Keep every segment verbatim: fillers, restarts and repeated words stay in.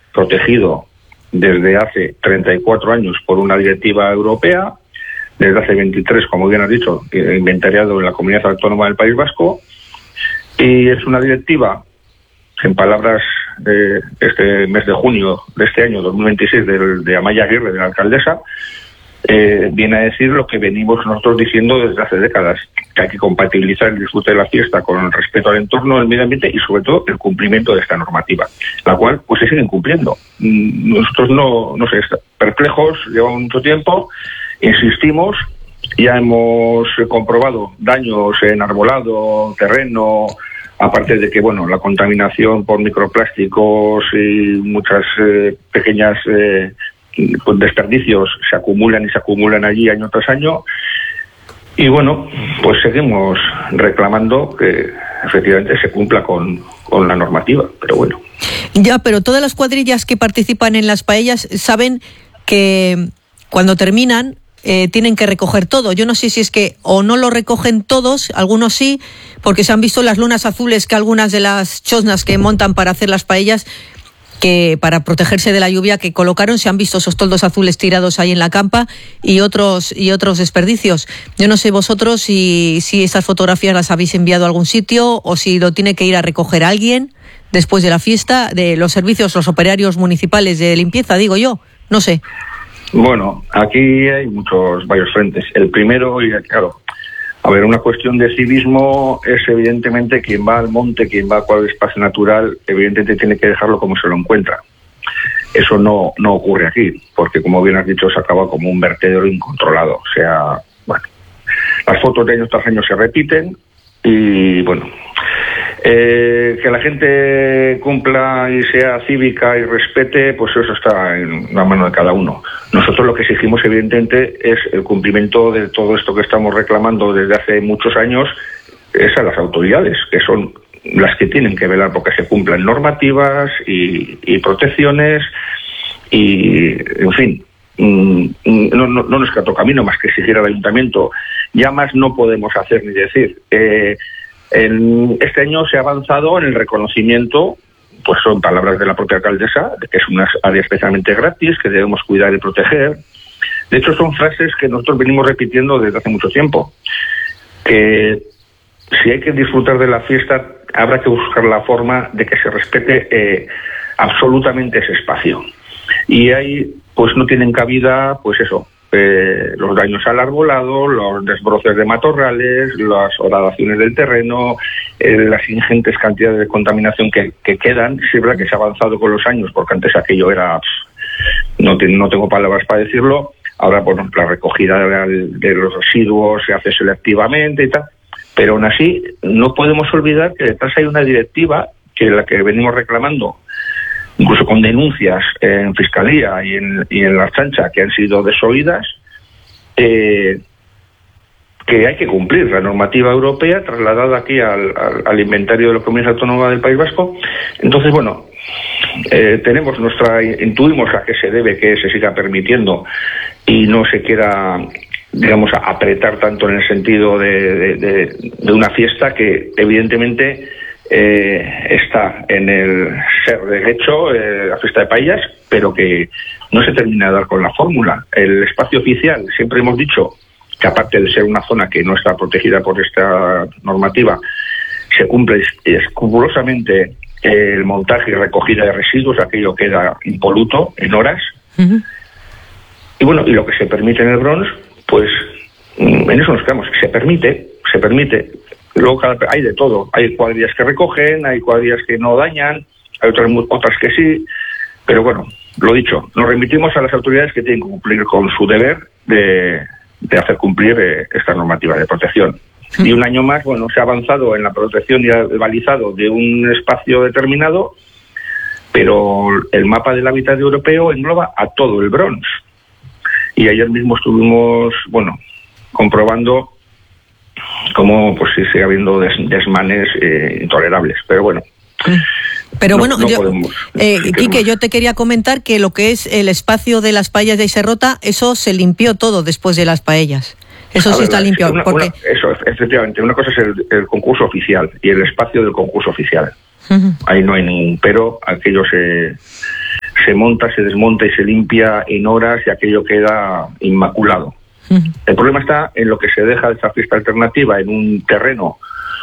protegido desde hace treinta y cuatro años por una directiva europea, desde hace veintitrés, como bien has dicho, inventariado en la Comunidad Autónoma del País Vasco, y es una directiva, en palabras de este mes de junio de este año, dos mil veintiséis, de, de Amaia Aguirre, de la alcaldesa, eh, viene a decir lo que venimos nosotros diciendo desde hace décadas, que hay que compatibilizar el disfrute de la fiesta con el respeto al entorno, al medio ambiente y sobre todo el cumplimiento de esta normativa, la cual pues se sigue incumpliendo. Nosotros no, no sé, perplejos, llevamos mucho tiempo, insistimos, ya hemos comprobado daños en arbolado, terreno, aparte de que, bueno, la contaminación por microplásticos y muchas eh, pequeñas eh, pues desperdicios se acumulan y se acumulan allí año tras año. Y bueno, pues seguimos reclamando que efectivamente se cumpla con, con la normativa, pero bueno. Ya, pero todas las cuadrillas que participan en las paellas saben que cuando terminan eh, tienen que recoger todo. Yo no sé si es que o no lo recogen todos, algunos sí, porque se han visto las lunas azules que algunas de las chosnas que montan para hacer las paellas, que para protegerse de la lluvia que colocaron, se han visto esos toldos azules tirados ahí en la campa y otros y otros desperdicios. Yo no sé vosotros si, si esas fotografías las habéis enviado a algún sitio o si lo tiene que ir a recoger alguien después de la fiesta, de los servicios, los operarios municipales de limpieza, digo yo, no sé. Bueno, aquí hay muchos, varios frentes. El primero, y claro, a ver, una cuestión de civismo es evidentemente quien va al monte, quien va a cualquier espacio natural, evidentemente tiene que dejarlo como se lo encuentra. Eso no, no ocurre aquí, porque como bien has dicho, se acaba como un vertedero incontrolado. O sea, bueno, las fotos de año tras año se repiten y, bueno, eh, que la gente cumpla y sea cívica y respete, pues eso está en la mano de cada uno. Nosotros lo que exigimos, evidentemente, es el cumplimiento de todo esto que estamos reclamando desde hace muchos años, es a las autoridades, que son las que tienen que velar porque se cumplan normativas y, y protecciones y, en fin, no, no, no nos queda otro camino más que exigir al ayuntamiento. Ya más no podemos hacer ni decir. Eh, en este año se ha avanzado en el reconocimiento, pues son palabras de la propia alcaldesa, de que es una área especialmente gratis, que debemos cuidar y proteger. De hecho, son frases que nosotros venimos repitiendo desde hace mucho tiempo. Que si hay que disfrutar de la fiesta, habrá que buscar la forma de que se respete eh, absolutamente ese espacio. Y ahí, pues no tienen cabida, pues eso, eh, los daños al arbolado, los desbroces de matorrales, las horadaciones del terreno, eh, las ingentes cantidades de contaminación que, que quedan. Sí, es verdad que se ha avanzado con los años, porque antes aquello era, pff, no, te, no tengo palabras para decirlo. Ahora, por ejemplo, la recogida de, de los residuos se hace selectivamente y tal, pero aún así no podemos olvidar que detrás hay una directiva que es la que venimos reclamando, incluso con denuncias en Fiscalía y en, y en la Ertzaintza, que han sido desoídas, eh, que hay que cumplir la normativa europea trasladada aquí al, al, al inventario de la Comunidad Autónoma del País Vasco. Entonces, bueno, eh, tenemos nuestra, intuimos a qué se debe que se siga permitiendo y no se quiera, digamos, a apretar tanto en el sentido de, de, de, de una fiesta que evidentemente eh, está en el ser de hecho eh, la fiesta de paellas, pero que no se termina de dar con la fórmula. El espacio oficial, siempre hemos dicho que aparte de ser una zona que no está protegida por esta normativa, se cumple escrupulosamente el montaje y recogida de residuos, aquello queda impoluto en horas. Uh-huh. Y bueno, y lo que se permite en el Bronx, pues en eso nos quedamos. Se permite, se permite. Luego hay de todo. Hay cuadrillas que recogen, hay cuadrillas que no dañan, hay otras, otras que sí. Pero bueno, lo dicho, nos remitimos a las autoridades que tienen que cumplir con su deber de, de hacer cumplir eh, esta normativa de protección. Sí. Y un año más, bueno, se ha avanzado en la protección y el balizado de un espacio determinado, pero el mapa del hábitat europeo engloba a todo el Bronx. Y ayer mismo estuvimos, bueno, comprobando cómo pues sigue habiendo des, desmanes eh, intolerables. Pero bueno. Pero no, bueno, no yo, podemos, eh, Quique, yo te quería comentar que lo que es el espacio de las paellas de Iserrota, eso se limpió todo después de las paellas. Eso a sí ver, está limpio. Una, porque... una, eso, efectivamente. Una cosa es el, el concurso oficial y el espacio del concurso oficial. Uh-huh. Ahí no hay ningún pero, aquello se... se se monta, se desmonta y se limpia en horas y aquello queda inmaculado. Uh-huh. El problema está en lo que se deja de esa fiesta alternativa en un terreno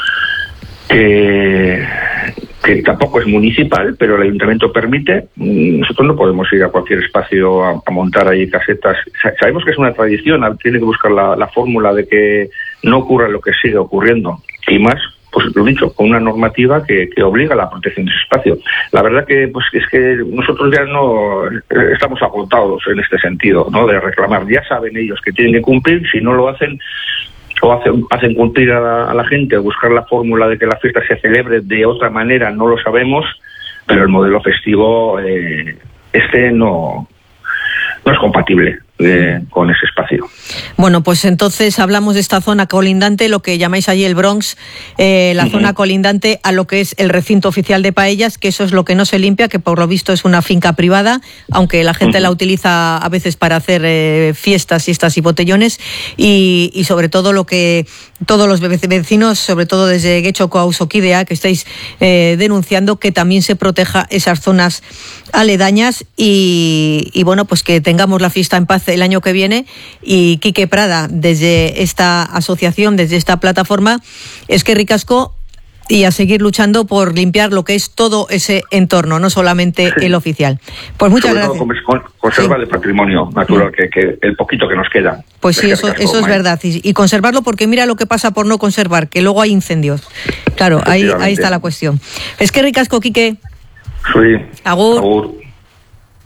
que, que tampoco es municipal, pero el ayuntamiento permite. Nosotros no podemos ir a cualquier espacio a, a montar ahí casetas. Sabemos que es una tradición, tiene que buscar la, la fórmula de que no ocurra lo que sigue ocurriendo. Y más, pues lo dicho, con una normativa que, que obliga a la protección de ese espacio. La verdad que pues es que nosotros ya no estamos agotados en este sentido, ¿no? De reclamar. Ya saben ellos que tienen que cumplir, si no lo hacen o hacen, hacen cumplir a la, a la gente, buscar la fórmula de que la fiesta se celebre de otra manera, no lo sabemos, pero el modelo festivo eh, este no, no es compatible eh, con ese espacio. Bueno, pues entonces hablamos de esta zona colindante, lo que llamáis allí el Bronx, eh, la uh-huh. zona colindante a lo que es el recinto oficial de Paellas, que eso es lo que no se limpia, que por lo visto es una finca privada, aunque la gente uh-huh. la utiliza a veces para hacer eh, fiestas, siestas y botellones, y, y sobre todo lo que todos los vecinos, sobre todo desde Getxoko Auzokidea, que estáis eh, denunciando que también se proteja esas zonas aledañas y, y bueno, pues que tengamos la fiesta en paz el año que viene. Y Quique Prada, desde esta asociación, desde esta plataforma, es que ricasco y a seguir luchando por limpiar lo que es todo ese entorno, no solamente sí. el oficial. Pues muchas Sobre gracias. Todo conservar sí. el patrimonio natural, que, que el poquito que nos queda. Pues sí, eso, eso es verdad. Y, y conservarlo, porque mira lo que pasa por no conservar, que luego hay incendios. Claro, ahí, ahí está la cuestión. Es que ricasco, Quique. Sí. Agur. Agur.